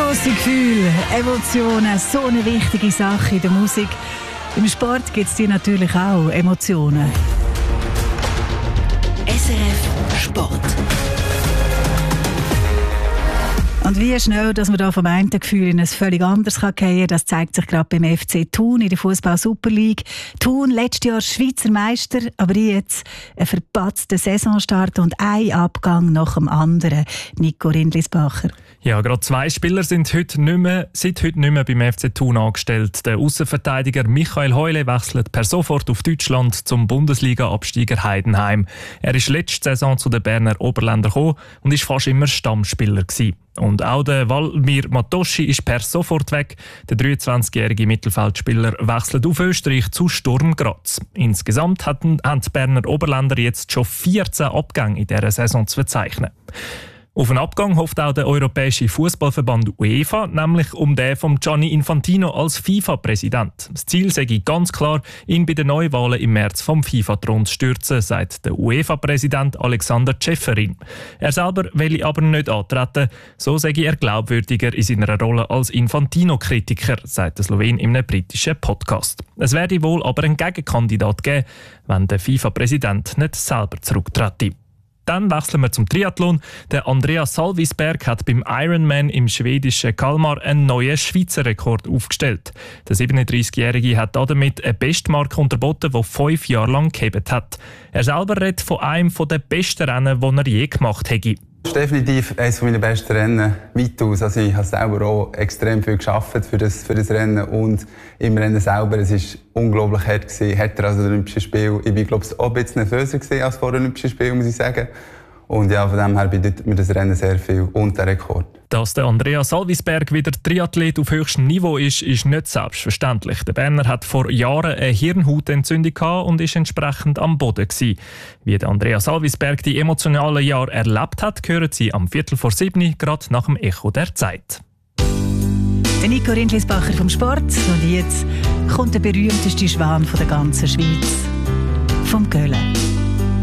Grosse Gefühle, Emotionen, so eine wichtige Sache in der Musik. Im Sport gibt es die natürlich auch, Emotionen. SRF Sport. Und wie schnell, dass man da vom einen Gefühl in ein völlig anderes fallen kann, das zeigt sich gerade beim FC Thun in der Fußball-Super League. Thun, letztes Jahr Schweizer Meister, aber jetzt ein verpatzter Saisonstart und ein Abgang nach dem anderen. Nico Rindlisbacher. Ja, gerade 2 Spieler sind seit heute nicht mehr beim FC Thun angestellt. Der Aussenverteidiger Michael Heule wechselt per sofort auf Deutschland zum Bundesliga-Absteiger Heidenheim. Er ist letzte Saison zu den Berner Oberländern gekommen und ist fast immer Stammspieler gewesen. Und auch der Valmir Matoschi ist per sofort weg. Der 23-jährige Mittelfeldspieler wechselt auf Österreich zu Sturm Graz. Insgesamt haben die Berner Oberländer jetzt schon 14 Abgänge in dieser Saison zu verzeichnen. Auf einen Abgang hofft auch der Europäische Fußballverband UEFA, nämlich um den von Gianni Infantino als FIFA-Präsident. Das Ziel sei ganz klar, ihn bei den Neuwahlen im März vom FIFA-Thron zu stürzen, sagt der UEFA-Präsident Alexander Ceferin. Er selber will aber nicht antreten, so sei er glaubwürdiger in seiner Rolle als Infantino-Kritiker, sagt der Slowen in einem britischen Podcast. Es werde wohl aber einen Gegenkandidat geben, wenn der FIFA-Präsident nicht selber zurücktrete. Dann wechseln wir zum Triathlon. Der Andreas Salvisberg hat beim Ironman im schwedischen Kalmar einen neuen Schweizer Rekord aufgestellt. Der 37-Jährige hat damit eine Bestmarke unterboten, die 5 Jahre lang gehebt hat. Er selber redet von einem der besten Rennen, die er je gemacht hätte. Das ist definitiv eines meiner besten Rennen weitaus. Also ich habe selber auch extrem viel gearbeitet für das Rennen und im Rennen selber, es war unglaublich hart gewesen, härter als das Olympische Spiel. Ich war, glaube ich, auch ein bisschen nervöser als vor dem Olympischen Spiel, muss ich sagen. Und ja, von dem her bedeutet mir das Rennen sehr viel und der Rekord. Dass der Andreas Salvisberg wieder Triathlet auf höchstem Niveau ist nicht selbstverständlich. Der Berner hat vor Jahren eine Hirnhautentzündung gehabt und ist entsprechend am Boden gewesen. Wie der Andreas Salvisberg die emotionalen Jahre erlebt hat, hören Sie am 6:45 gerade nach dem Echo der Zeit. Der Nico Rindlisbacher vom Sport. Und jetzt kommt der berühmteste Schwan der ganzen Schweiz. Vom Göhle.